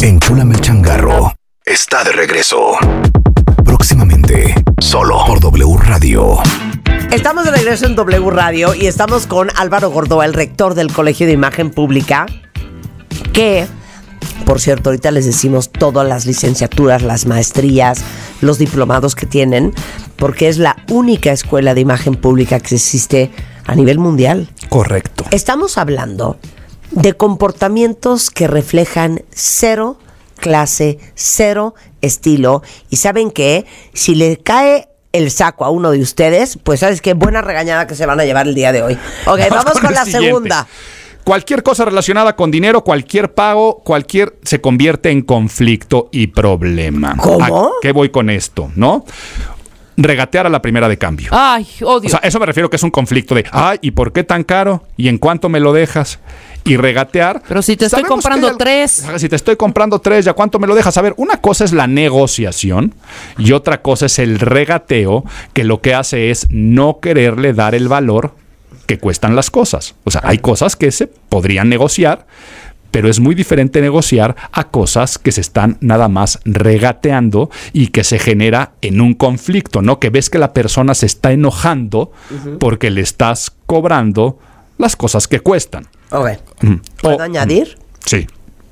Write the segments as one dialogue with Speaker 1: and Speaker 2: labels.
Speaker 1: Enchúlame el changarro está de regreso. Próximamente, solo por W Radio.
Speaker 2: Estamos de regreso en W Radio y estamos con Álvaro Gordoa, el rector del Colegio de Imagen Pública, que, por cierto, ahorita les decimos todas las licenciaturas, las maestrías, los diplomados que tienen, porque es la única escuela de imagen pública que existe a nivel mundial.
Speaker 3: Correcto.
Speaker 2: Estamos hablando de comportamientos que reflejan cero clase, cero estilo. Y ¿saben qué? Si le cae el saco a uno de ustedes, pues ¿sabes qué? Buena regañada que se van a llevar el día de hoy. Ok, vamos con la segunda.
Speaker 3: Cualquier cosa relacionada con dinero, cualquier pago, se convierte en conflicto y problema.
Speaker 2: ¿Cómo?
Speaker 3: ¿A qué voy con esto, no? Regatear a la primera de cambio.
Speaker 4: Ay, odio.
Speaker 3: O sea, eso me refiero que es un conflicto de, ay, ¿y por qué tan caro? ¿Y en cuánto me lo dejas? Y regatear.
Speaker 4: Pero si te estoy comprando 3.
Speaker 3: Si te estoy comprando 3, ¿ya cuánto me lo dejas? A ver, una cosa es la negociación y otra cosa es el regateo, que lo que hace es no quererle dar el valor que cuestan las cosas. O sea, hay cosas que se podrían negociar, pero es muy diferente negociar a cosas que se están nada más regateando y que se genera en un conflicto, ¿no? Que ves que la persona se está enojando porque le estás cobrando las cosas que cuestan.
Speaker 2: Ok. ¿Puedo añadir?
Speaker 3: Sí.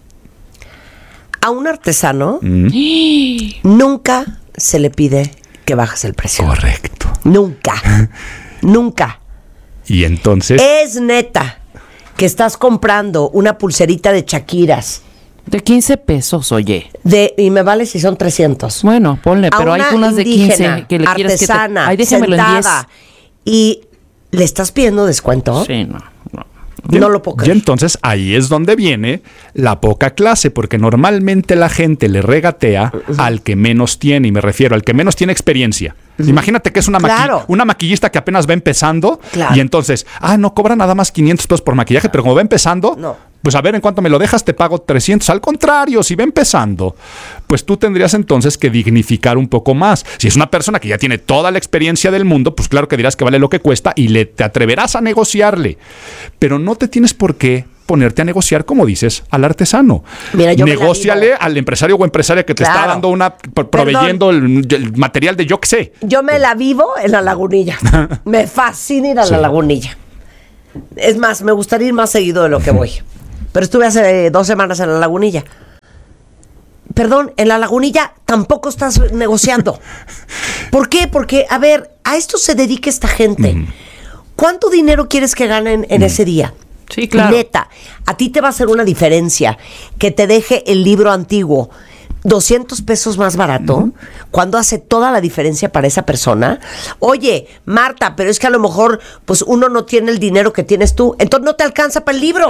Speaker 2: A un artesano nunca se le pide que bajes el precio.
Speaker 3: Correcto.
Speaker 2: Nunca. Nunca.
Speaker 3: Y entonces...
Speaker 2: Es neta que estás comprando una pulserita de Shakiras.
Speaker 4: De 15 pesos, oye.
Speaker 2: Y me vale si son 300.
Speaker 4: Bueno, ponle, pero hay unas de 15 que le quieres
Speaker 2: artesana,
Speaker 4: que te... Ay, déjamelo en 10.
Speaker 2: Y le estás pidiendo descuento.
Speaker 4: Sí, no.
Speaker 2: No lo puedo creer.
Speaker 3: Y entonces ahí es donde viene la poca clase, porque normalmente la gente le regatea al que menos tiene, y me refiero al que menos tiene experiencia. Imagínate que es una maquillista que apenas va empezando, y entonces, no cobra nada más 500 pesos por maquillaje, pero como va empezando, pues a ver en cuánto me lo dejas, te pago 300. Al contrario, si va empezando, pues tú tendrías entonces que dignificar un poco más. Si es una persona que ya tiene toda la experiencia del mundo, pues claro que dirás que vale lo que cuesta y te atreverás a negociarle. Pero no te tienes por qué ponerte a negociar, como dices, al artesano.
Speaker 2: Mira,
Speaker 3: negóciale al empresario o empresaria que te está dando proveyendo el material de yo que sé.
Speaker 2: Yo me la vivo en la Lagunilla. Me fascina ir a la Lagunilla. Es más, me gustaría ir más seguido de lo que voy. Pero estuve hace 2 semanas en la Lagunilla. Perdón, en la Lagunilla tampoco estás negociando. ¿Por qué? Porque, a ver, a esto se dedica esta gente. ¿Cuánto dinero quieres que ganen en ese día?
Speaker 4: Sí, claro.
Speaker 2: Neta, a ti te va a hacer una diferencia que te deje el libro antiguo 200 pesos más barato, cuando hace toda la diferencia para esa persona. Oye, Marta, pero es que a lo mejor pues uno no tiene el dinero que tienes tú, entonces no te alcanza para el libro.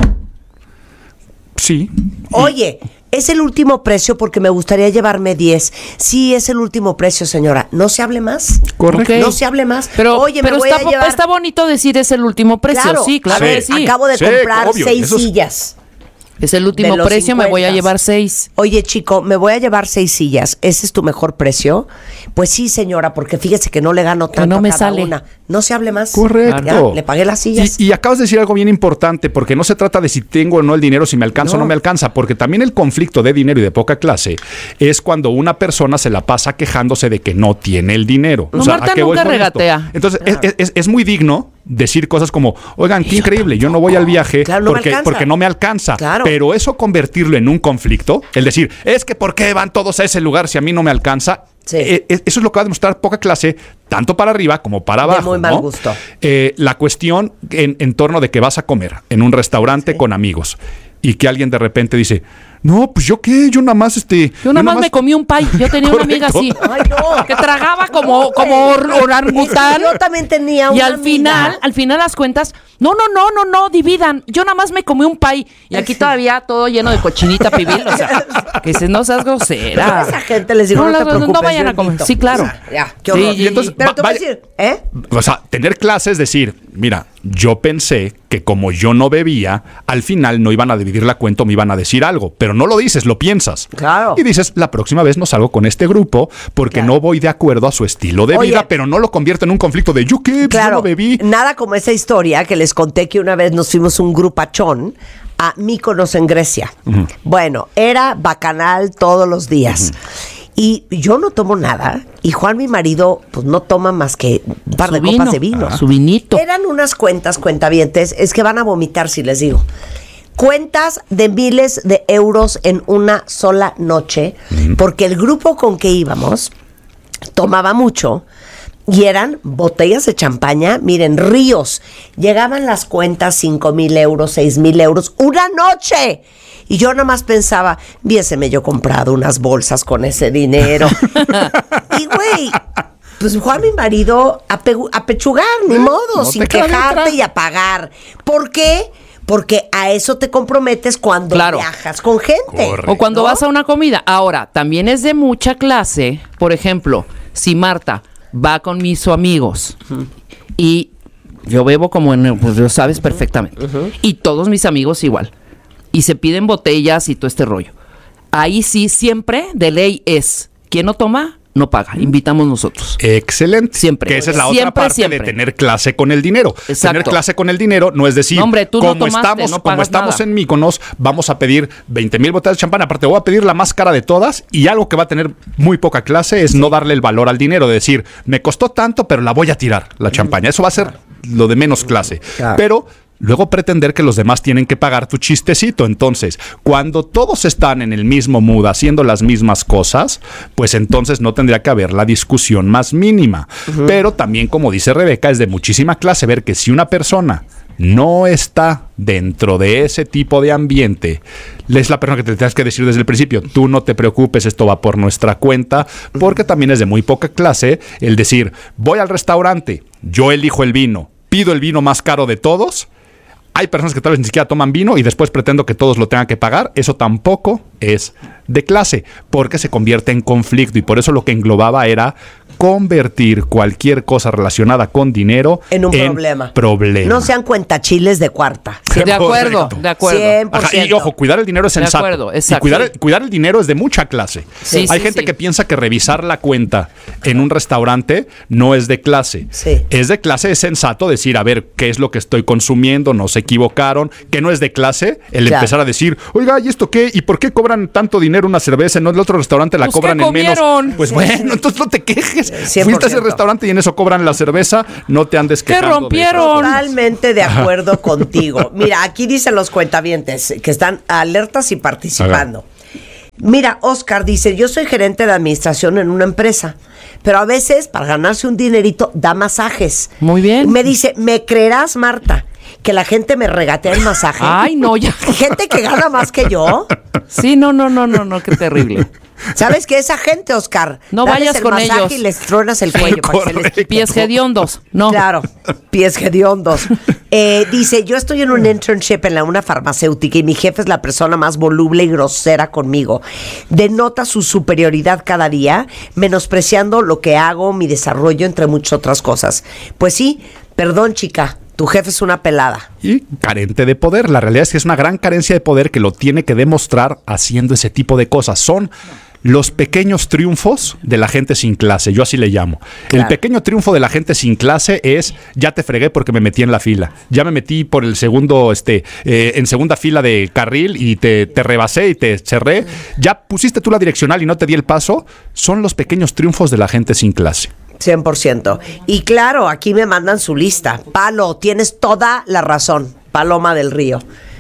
Speaker 3: Sí.
Speaker 2: Oye, es el último precio porque me gustaría llevarme 10. Sí, es el último precio, señora. No se hable más.
Speaker 3: Correcto.
Speaker 2: Okay. No se hable más.
Speaker 4: Pero,
Speaker 2: oye,
Speaker 4: pero
Speaker 2: me voy a llevar...
Speaker 4: está bonito decir es el último precio.
Speaker 2: Claro,
Speaker 4: sí, claro que sí.
Speaker 2: Acabo de comprar 6 sillas.
Speaker 4: Es el último precio, 50. Me voy a llevar 6.
Speaker 2: Oye, chico, me voy a llevar 6 sillas. ¿Ese es tu mejor precio? Pues sí, señora, porque fíjese que no le gano tanto
Speaker 4: no me
Speaker 2: a cada
Speaker 4: sale.
Speaker 2: una. No se hable más.
Speaker 3: Correcto.
Speaker 2: Ya, le pagué las sillas.
Speaker 3: Y acabas de decir algo bien importante, porque no se trata de si tengo o no el dinero, si me alcanza o no me alcanza, porque también el conflicto de dinero y de poca clase es cuando una persona se la pasa quejándose de que no tiene el dinero.
Speaker 4: No, Marta nunca regatea.
Speaker 3: Entonces, es muy digno decir cosas como, oigan, qué increíble, yo no voy al viaje porque no me alcanza.
Speaker 2: Claro.
Speaker 3: Pero eso convertirlo en un conflicto, el decir, es que ¿por qué van todos a ese lugar si a mí no me alcanza? Sí. Eso es lo que va a demostrar poca clase, tanto para arriba como para abajo.
Speaker 2: De muy mal gusto.
Speaker 3: La cuestión en torno de que vas a comer en un restaurante con amigos y que alguien de repente dice, no, pues yo qué, yo nada más
Speaker 4: Yo nada más me comí un pay. Yo tenía una amiga así.
Speaker 2: Ay, no.
Speaker 4: Que tragaba como orangután.
Speaker 2: Yo también tenía una
Speaker 4: y al final las cuentas, no, dividan. Yo nada más me comí un pay. Y aquí todavía todo lleno de cochinita pibil. O sea, que no seas grosera.
Speaker 2: A esa gente les digo, no te preocupes.
Speaker 4: No vayan a comer. Sí, claro.
Speaker 2: Ya, qué horror.
Speaker 3: Y entonces,
Speaker 2: pero te voy a decir,
Speaker 3: O sea, tener clases es decir, mira, yo pensé que como yo no bebía, al final no iban a dividir la cuenta o me iban a decir algo. Pero no lo dices, lo piensas.
Speaker 2: Claro.
Speaker 3: Y dices, la próxima vez no salgo con este grupo porque no voy de acuerdo a su estilo de vida, pero no lo convierto en un conflicto de yo qué, yo no bebí.
Speaker 2: Nada como esa historia que les conté que una vez nos fuimos un grupachón a Mykonos en Grecia. Bueno, era bacanal todos los días. Y yo no tomo nada. Y Juan, mi marido, pues no toma más que un par de copas de vino.
Speaker 4: Su vinito.
Speaker 2: Eran unas cuentavientes. Es que van a vomitar si les digo. Cuentas de miles de euros en una sola noche. Porque el grupo con que íbamos tomaba mucho. Y eran botellas de champaña, miren, ríos. Llegaban las cuentas 5,000 euros, 6,000 euros, ¡una noche! Y yo nada más pensaba, viéseme yo comprado unas bolsas con ese dinero. Y güey, pues Juan, mi marido, a pechugar, ni modo,
Speaker 3: no
Speaker 2: sin quejarte y a pagar. ¿Por qué? Porque a eso te comprometes cuando viajas con gente.
Speaker 3: Correcto.
Speaker 4: O cuando vas a una comida. Ahora, también es de mucha clase, por ejemplo, si Marta va con mis amigos y yo bebo como pues lo sabes perfectamente. Y todos mis amigos igual. Y se piden botellas y todo este rollo. Ahí sí, siempre de ley es, ¿quién no toma? No paga, invitamos nosotros.
Speaker 3: Excelente.
Speaker 4: Siempre.
Speaker 3: Que esa es la
Speaker 4: Siempre,
Speaker 3: otra parte
Speaker 4: siempre.
Speaker 3: de tener clase con el dinero.
Speaker 4: Exacto.
Speaker 3: Tener clase con el dinero no es decir,
Speaker 4: No, hombre, tú no tomaste, no
Speaker 3: como
Speaker 4: pagas
Speaker 3: estamos
Speaker 4: nada.
Speaker 3: en Mykonos, vamos a pedir 20,000 botellas de champán. Aparte, voy a pedir la más cara de todas. Y algo que va a tener muy poca clase es no darle el valor al dinero. De decir, me costó tanto, pero la voy a tirar, la champaña. Eso va a ser lo de menos clase.
Speaker 2: Claro.
Speaker 3: Pero luego pretender que los demás tienen que pagar tu chistecito. Entonces, cuando todos están en el mismo mood haciendo las mismas cosas, pues entonces no tendría que haber la discusión más mínima. Pero también, como dice Rebeca, es de muchísima clase ver que si una persona no está dentro de ese tipo de ambiente, es la persona que te tienes que decir desde el principio, tú no te preocupes, esto va por nuestra cuenta, porque también es de muy poca clase el decir, voy al restaurante, yo elijo el vino, pido el vino más caro de todos. Hay personas que tal vez ni siquiera toman vino y después pretendo que todos lo tengan que pagar. Eso tampoco es de clase, porque se convierte en conflicto, y por eso lo que englobaba era convertir cualquier cosa relacionada con dinero
Speaker 2: en un problema. No sean cuentachiles de cuarta.
Speaker 4: De acuerdo,
Speaker 3: Correcto.
Speaker 4: de acuerdo.
Speaker 2: 100%.
Speaker 3: Ajá, y ojo, cuidar el dinero es sensato.
Speaker 4: De acuerdo, exacto.
Speaker 3: Y cuidar el dinero es de mucha clase.
Speaker 4: Sí,
Speaker 3: Hay
Speaker 4: sí,
Speaker 3: gente
Speaker 4: sí.
Speaker 3: que piensa que revisar la cuenta en un restaurante no es de clase.
Speaker 2: Sí.
Speaker 3: Es de clase, es sensato decir, a ver, ¿qué es lo que estoy consumiendo? ¿No se equivocaron? ¿Qué no es de clase? El
Speaker 2: Claro.
Speaker 3: empezar a decir, oiga, ¿y esto qué? ¿Y por qué cobran tanto dinero una cerveza? En el otro restaurante la
Speaker 4: Pues,
Speaker 3: cobran
Speaker 4: ¿qué
Speaker 3: en menos.
Speaker 4: comieron?
Speaker 3: Pues bueno, entonces no te quejes.
Speaker 2: 100%.
Speaker 3: Fuiste a ese restaurante y en eso cobran la cerveza, no te andes
Speaker 4: ¿Qué
Speaker 3: quejando.
Speaker 4: rompieron?
Speaker 2: Totalmente de acuerdo contigo. Mira, aquí dicen los cuentavientes que están alertas y participando. Mira, Oscar dice, yo soy gerente de administración en una empresa, pero a veces para ganarse un dinerito da masajes.
Speaker 4: Muy bien.
Speaker 2: Me dice, ¿me creerás, Marta, que la gente me regatea el masaje?
Speaker 4: Ay, no, ya.
Speaker 2: Gente que gana más que yo.
Speaker 4: Sí, no, qué terrible.
Speaker 2: ¿Sabes qué? Esa gente, Oscar,
Speaker 4: No
Speaker 2: dales
Speaker 4: vayas
Speaker 2: el
Speaker 4: con
Speaker 2: masaje
Speaker 4: ellos.
Speaker 2: y les truenas el cuello para que se les quite.
Speaker 4: Pies hediondos. No.
Speaker 2: Claro, pies hediondos. Dice, yo estoy en un internship en una farmacéutica y mi jefe es la persona más voluble y grosera conmigo. Denota su superioridad cada día, menospreciando lo que hago, mi desarrollo, entre muchas otras cosas. Pues sí, perdón, chica, tu jefe es una pelada.
Speaker 3: Y carente de poder. La realidad es que es una gran carencia de poder que lo tiene que demostrar haciendo ese tipo de cosas. Son los pequeños triunfos de la gente sin clase, yo así le llamo.
Speaker 2: Claro.
Speaker 3: El pequeño triunfo de la gente sin clase es, ya te fregué porque me metí en la fila, ya me metí por el segundo, en segunda fila de carril y te rebasé y te cerré, ya pusiste tú la direccional y no te di el paso. Son los pequeños triunfos de la gente sin clase.
Speaker 2: 100%. Y claro, aquí me mandan su lista. Palo, tienes toda la razón. Paloma del Río.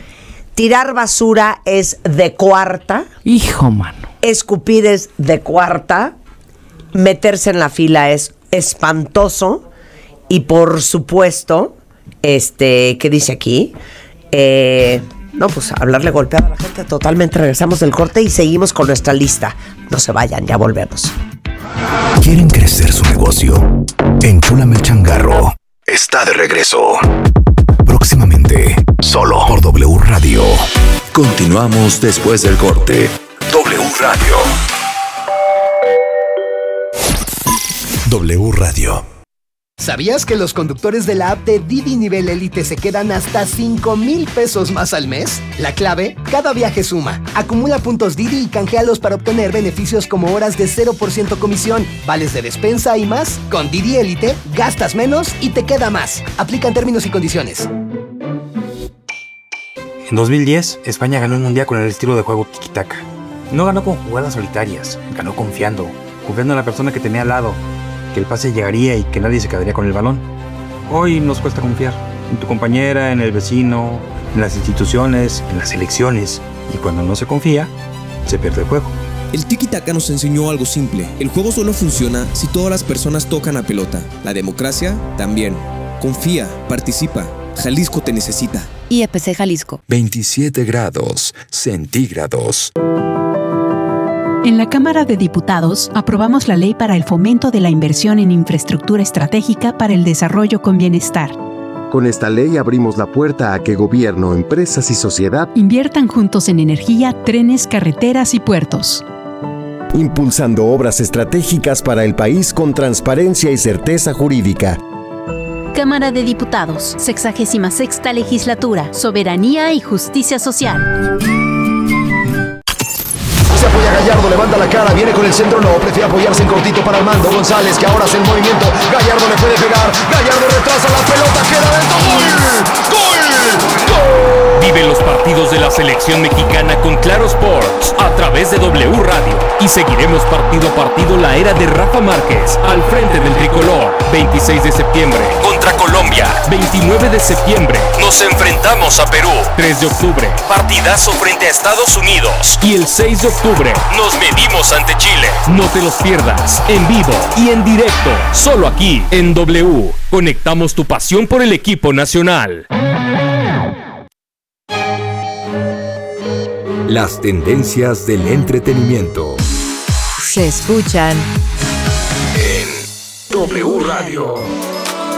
Speaker 2: Tirar basura es de cuarta.
Speaker 4: Hijo, mano.
Speaker 2: Escupir es de cuarta. Meterse en la fila es espantoso. Y por supuesto, ¿qué dice aquí? No, pues hablarle golpeado a la gente. Totalmente. Regresamos del corte y seguimos con nuestra lista. No se vayan, ya volvemos.
Speaker 1: ¿Quieren crecer su negocio? Enchúlame el changarro. Está de regreso. Próximamente, solo por W Radio. Continuamos después del corte. W Radio. W Radio.
Speaker 5: ¿Sabías que los conductores de la app de Didi Nivel Elite se quedan hasta 5,000 pesos más al mes? La clave, cada viaje suma. Acumula puntos Didi y canjealos para obtener beneficios como horas de 0% comisión, vales de despensa y más. Con Didi Elite, gastas menos y te queda más. Aplican términos y condiciones.
Speaker 6: En 2010, España ganó el Mundial con el estilo de juego tiki-taka. No ganó con jugadas solitarias, ganó confiando en la persona que tenía al lado, que el pase llegaría y que nadie se quedaría con el balón. Hoy nos cuesta confiar en tu compañera, en el vecino, en las instituciones, en las elecciones. Y cuando no se confía, se pierde el juego.
Speaker 7: El tiki-taka nos enseñó algo simple. El juego solo funciona si todas las personas tocan la pelota. La democracia también. Confía, participa. Jalisco te necesita.
Speaker 8: IEPC Jalisco.
Speaker 1: 27 grados centígrados.
Speaker 9: En la Cámara de Diputados aprobamos la ley para el fomento de la inversión en infraestructura estratégica para el desarrollo con bienestar.
Speaker 10: Con esta ley abrimos la puerta a que gobierno, empresas y sociedad
Speaker 9: inviertan juntos en energía, trenes, carreteras y puertos.
Speaker 10: Impulsando obras estratégicas para el país con transparencia y certeza jurídica.
Speaker 8: Cámara de Diputados, 66ª Legislatura, Soberanía y Justicia Social.
Speaker 11: Se apoya Gallardo, levanta la cara, viene con el centro, no, prefiere apoyarse en cortito para Armando González, que ahora hace el movimiento. Gallardo le puede pegar, Gallardo retrasa la pelota, queda dentro. ¡Gol! ¡Gol! ¡Gol!
Speaker 12: Vive los partidos de la selección mexicana con Claro Sports a través de W Radio. Y seguiremos partido a partido la era de Rafa Márquez al frente del tricolor. 26 de septiembre contra Colombia. 29 de septiembre nos enfrentamos a Perú. 3 de octubre, partidazo frente a Estados Unidos. Y el 6 de octubre nos medimos ante Chile. No te los pierdas, en vivo y en directo, solo aquí en W. Conectamos tu pasión por el equipo nacional.
Speaker 1: Las tendencias del entretenimiento
Speaker 8: Se escuchan
Speaker 1: en W Radio.